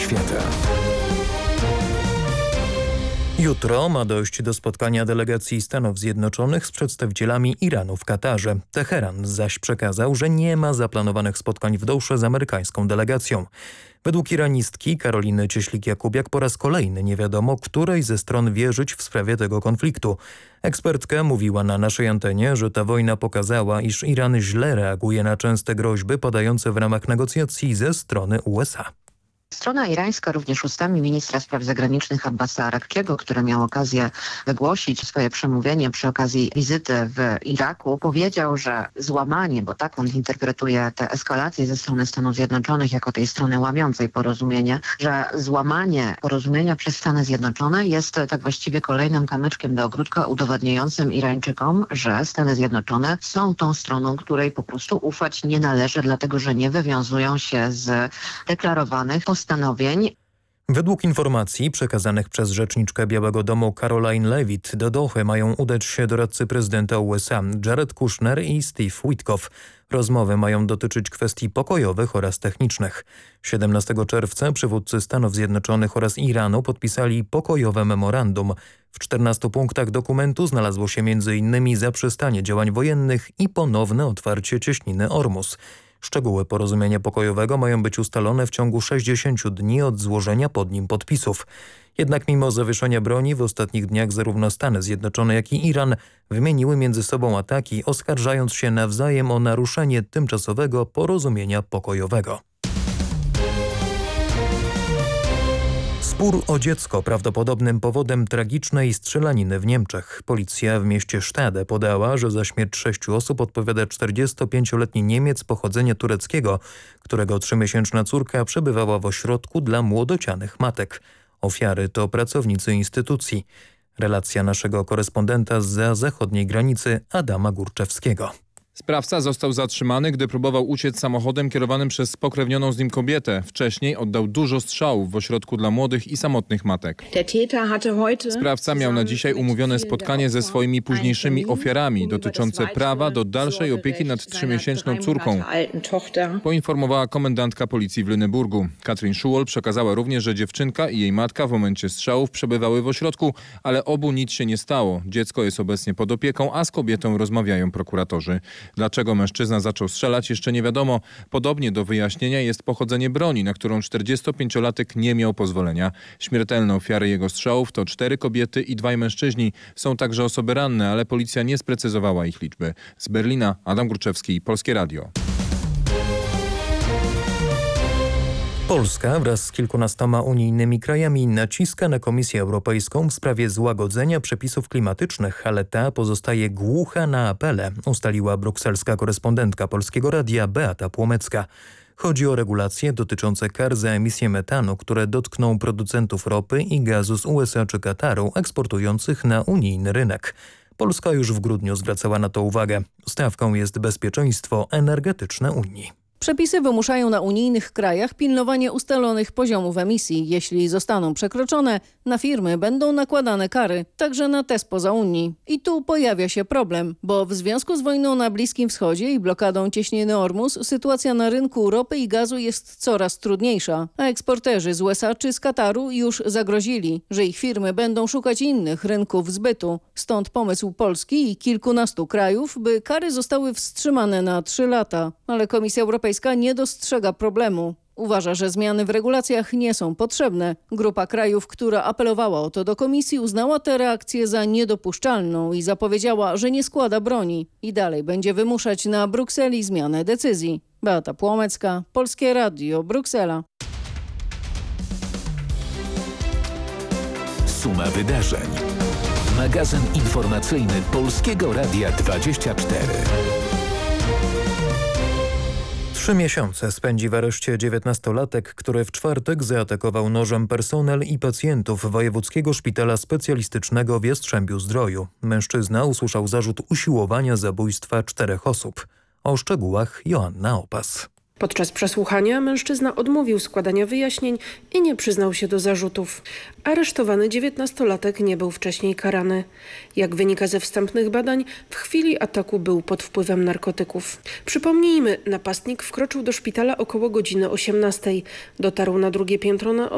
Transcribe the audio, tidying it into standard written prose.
świata. Jutro ma dojść do spotkania delegacji Stanów Zjednoczonych z przedstawicielami Iranu w Katarze. Teheran zaś przekazał, że nie ma zaplanowanych spotkań w Dousze z amerykańską delegacją. Według iranistki Karoliny Cieślik-Jakubiak po raz kolejny nie wiadomo, której ze stron wierzyć w sprawie tego konfliktu. Ekspertka mówiła na naszej antenie, że ta wojna pokazała, iż Iran źle reaguje na częste groźby padające w ramach negocjacji ze strony USA. Strona irańska również ustami ministra spraw zagranicznych Abbasa Arakciego, który miał okazję wygłosić swoje przemówienie przy okazji wizyty w Iraku, powiedział, że złamanie, bo tak on interpretuje te eskalacje ze strony Stanów Zjednoczonych jako tej strony łamiącej porozumienie, że złamanie porozumienia przez Stany Zjednoczone jest tak właściwie kolejnym kamyczkiem do ogródka udowadniającym Irańczykom, że Stany Zjednoczone są tą stroną, której po prostu ufać nie należy, dlatego że nie wywiązują się z deklarowanych postanowień. Według informacji przekazanych przez rzeczniczkę Białego Domu Caroline Leavitt do Dohy mają udać się doradcy prezydenta USA Jared Kushner i Steve Witkoff. Rozmowy mają dotyczyć kwestii pokojowych oraz technicznych. 17 czerwca przywódcy Stanów Zjednoczonych oraz Iranu podpisali pokojowe memorandum. W 14 punktach dokumentu znalazło się m.in. zaprzestanie działań wojennych i ponowne otwarcie cieśniny Ormus. Szczegóły porozumienia pokojowego mają być ustalone w ciągu 60 dni od złożenia pod nim podpisów. Jednak mimo zawieszenia broni w ostatnich dniach zarówno Stany Zjednoczone, jak i Iran wymieniły między sobą ataki, oskarżając się nawzajem o naruszenie tymczasowego porozumienia pokojowego. Spór o dziecko prawdopodobnym powodem tragicznej strzelaniny w Niemczech. Policja w mieście Stade podała, że za śmierć 6 osób odpowiada 45-letni Niemiec pochodzenia tureckiego, którego 3-miesięczna córka przebywała w ośrodku dla młodocianych matek. Ofiary to pracownicy instytucji. Relacja naszego korespondenta zza zachodniej granicy Adama Górczewskiego. Sprawca został zatrzymany, gdy próbował uciec samochodem kierowanym przez spokrewnioną z nim kobietę. Wcześniej oddał dużo strzałów w ośrodku dla młodych i samotnych matek. Sprawca miał na dzisiaj umówione spotkanie ze swoimi późniejszymi ofiarami dotyczące prawa do dalszej opieki nad 3-miesięczną córką, poinformowała komendantka policji w Lüneburgu. Katrin Schuol przekazała również, że dziewczynka i jej matka w momencie strzałów przebywały w ośrodku, ale obu nic się nie stało. Dziecko jest obecnie pod opieką, a z kobietą rozmawiają prokuratorzy. Dlaczego mężczyzna zaczął strzelać, jeszcze nie wiadomo. Podobnie do wyjaśnienia jest pochodzenie broni, na którą 45-latek nie miał pozwolenia. Śmiertelne ofiary jego strzałów to 4 kobiety i 2 mężczyźni. Są także osoby ranne, ale policja nie sprecyzowała ich liczby. Z Berlina Adam Górczewski, Polskie Radio. Polska wraz z kilkunastoma unijnymi krajami naciska na Komisję Europejską w sprawie złagodzenia przepisów klimatycznych, ale ta pozostaje głucha na apele, ustaliła brukselska korespondentka Polskiego Radia Beata Płomecka. Chodzi o regulacje dotyczące kar za emisję metanu, które dotkną producentów ropy i gazu z USA czy Kataru eksportujących na unijny rynek. Polska już w grudniu zwracała na to uwagę. Stawką jest bezpieczeństwo energetyczne Unii. Przepisy wymuszają na unijnych krajach pilnowanie ustalonych poziomów emisji. Jeśli zostaną przekroczone, na firmy będą nakładane kary, także na te spoza Unii. I tu pojawia się problem, bo w związku z wojną na Bliskim Wschodzie i blokadą cieśniny Ormus sytuacja na rynku ropy i gazu jest coraz trudniejsza, a eksporterzy z USA czy z Kataru już zagrozili, że ich firmy będą szukać innych rynków zbytu. Stąd pomysł Polski i kilkunastu krajów, by kary zostały wstrzymane na 3 lata. Ale Komisja Europejska nie dostrzega problemu. Uważa, że zmiany w regulacjach nie są potrzebne. Grupa krajów, która apelowała o to do komisji, uznała tę reakcję za niedopuszczalną i zapowiedziała, że nie składa broni i dalej będzie wymuszać na Brukseli zmianę decyzji. Beata Płomecka, Polskie Radio, Bruksela. Suma wydarzeń. Magazyn informacyjny Polskiego Radia 24. 3 miesiące spędzi w areszcie 19-latek, który w czwartek zaatakował nożem personel i pacjentów Wojewódzkiego Szpitala Specjalistycznego w Jastrzębiu-Zdroju. Mężczyzna usłyszał zarzut usiłowania zabójstwa 4 osób. O szczegółach Joanna Opas. Podczas przesłuchania mężczyzna odmówił składania wyjaśnień i nie przyznał się do zarzutów. Aresztowany 19-latek nie był wcześniej karany. Jak wynika ze wstępnych badań, w chwili ataku był pod wpływem narkotyków. Przypomnijmy, napastnik wkroczył do szpitala około godziny 18. Dotarł na drugie piętro na